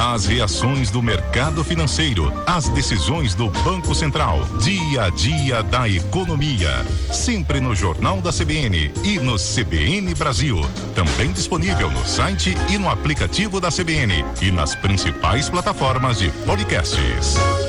As reações do mercado financeiro, as decisões do Banco Central, dia a dia da economia. Sempre no Jornal da CBN e no CBN Brasil. Também disponível no site e no aplicativo da CBN e nas principais plataformas de podcasts.